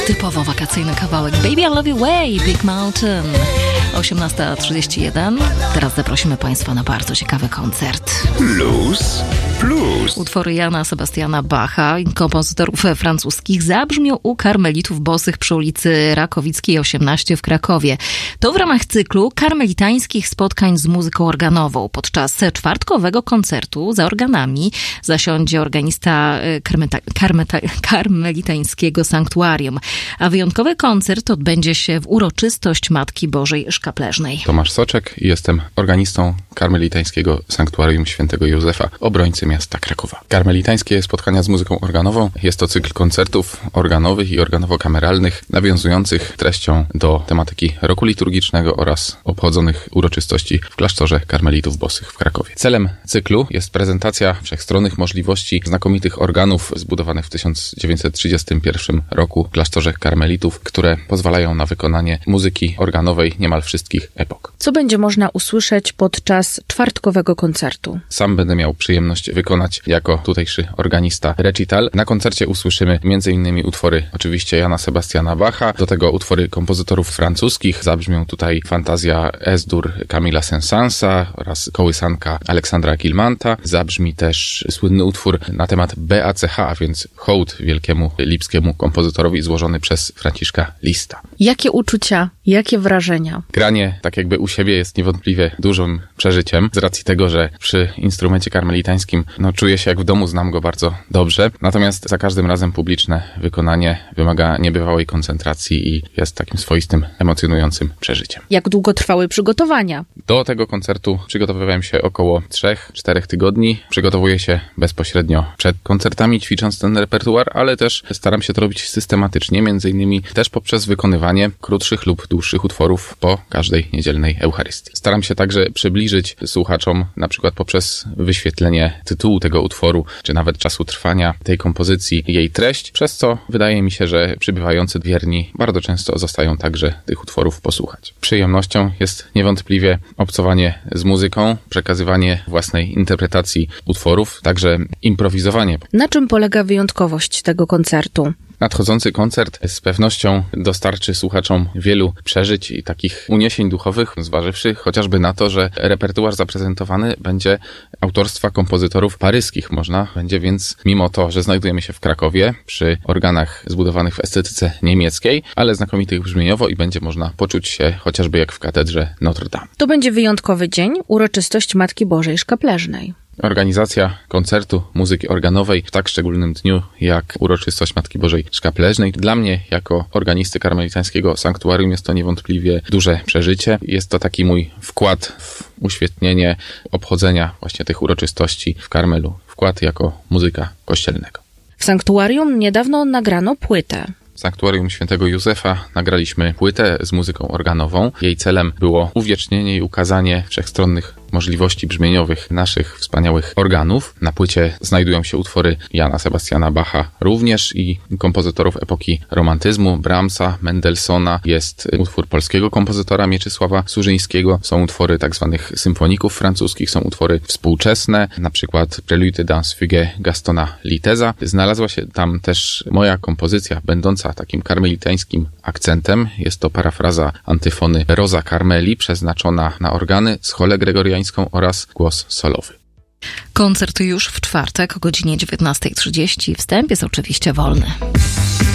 Typowo wakacyjny kawałek Baby I Love You Way, Big Mountain. 18:31. Teraz zaprosimy Państwa na bardzo ciekawy koncert. Plus. Utwory Jana Sebastiana Bacha i kompozytorów francuskich zabrzmią u Karmelitów Bosych przy ulicy Rakowickiej 18 w Krakowie. To w ramach cyklu karmelitańskich spotkań z muzyką organową. Podczas czwartkowego koncertu za organami zasiądzie organista karmelitańskiego sanktuarium, a wyjątkowy koncert odbędzie się w uroczystość Matki Bożej Szkapleżnej. Tomasz Soczek, jestem organistą karmelitańskiego sanktuarium Świętego Józefa, obrońcy miasta Krakowa. Karmelitańskie spotkania z muzyką organową jest to cykl koncertów organowych i organowo-kameralnych nawiązujących treścią do tematyki roku liturgicznego oraz obchodzonych uroczystości w klasztorze Karmelitów Bosych w Krakowie. Celem cyklu jest prezentacja wszechstronnych możliwości znakomitych organów zbudowanych w 1931 roku w klasztorze Karmelitów, które pozwalają na wykonanie muzyki organowej niemal wszystkich epok. Co będzie można usłyszeć podczas czwartkowego koncertu? Sam będę miał przyjemność wykonać jako tutejszy organista recital. Na koncercie usłyszymy m.in. utwory oczywiście Jana Sebastiana Bacha, do tego utwory kompozytorów francuskich. Zabrzmią tutaj fantazja S-dur Camila Saint-Saënsa oraz kołysanka Aleksandra Guillemanta. Zabrzmi też słynny utwór na temat BACH, a więc hołd wielkiemu lipskiemu kompozytorowi złożony przez Franciszka Lista. Jakie uczucia, jakie wrażenia? Granie tak jakby u siebie jest niewątpliwie dużym przeżyciem, z racji tego, że przy instrumencie karmelitańskim czuję się jak w domu, znam go bardzo dobrze. Natomiast za każdym razem publiczne wykonanie wymaga niebywałej koncentracji i jest takim swoistym, emocjonującym przeżyciem. Jak długo trwały przygotowania? Do tego koncertu przygotowywałem się około 3-4 tygodni. Przygotowuję się bezpośrednio przed koncertami, ćwicząc ten repertuar, ale też staram się to robić systematycznie, między innymi też poprzez wykonywanie krótszych lub dłuższych utworów po każdej niedzielnej Eucharystii. Staram się także przybliżyć słuchaczom, na przykład poprzez wyświetlenie tytułu tego utworu, czy nawet czasu trwania tej kompozycji, jej treść, przez co wydaje mi się, że przybywający wierni bardzo często zostają także tych utworów posłuchać. Przyjemnością jest niewątpliwie obcowanie z muzyką, przekazywanie własnej interpretacji utworów, także improwizowanie. Na czym polega wyjątkowość tego koncertu? Nadchodzący koncert z pewnością dostarczy słuchaczom wielu przeżyć i takich uniesień duchowych, zważywszy chociażby na to, że repertuar zaprezentowany będzie autorstwa kompozytorów paryskich. Można będzie więc, mimo to, że znajdujemy się w Krakowie, przy organach zbudowanych w estetyce niemieckiej, ale znakomitych brzmieniowo i będzie można poczuć się chociażby jak w katedrze Notre Dame. To będzie wyjątkowy dzień, uroczystość Matki Bożej Szkapleżnej. Organizacja koncertu muzyki organowej w tak szczególnym dniu jak uroczystość Matki Bożej Szkapleżnej. Dla mnie, jako organisty karmelitańskiego sanktuarium, jest to niewątpliwie duże przeżycie. Jest to taki mój wkład w uświetnienie obchodzenia właśnie tych uroczystości w Karmelu. Wkład jako muzyka kościelnego. W sanktuarium niedawno nagrano płytę. W Sanktuarium Świętego Józefa nagraliśmy płytę z muzyką organową. Jej celem było uwiecznienie i ukazanie wszechstronnych możliwości brzmieniowych naszych wspaniałych organów. Na płycie znajdują się utwory Jana Sebastiana Bacha również i kompozytorów epoki romantyzmu, Brahmsa, Mendelssohna. Jest utwór polskiego kompozytora Mieczysława Surzyńskiego. Są utwory tak zwanych symfoników francuskich, są utwory współczesne, na przykład Prelude dans fugue Gastona Liteza. Znalazła się tam też moja kompozycja, będąca takim karmelitańskim akcentem. Jest to parafraza antyfony Rosa Carmeli, przeznaczona na organy, scholę gregoriańską oraz głos solowy. Koncert już w czwartek o godzinie 19:30. Wstęp jest oczywiście wolny.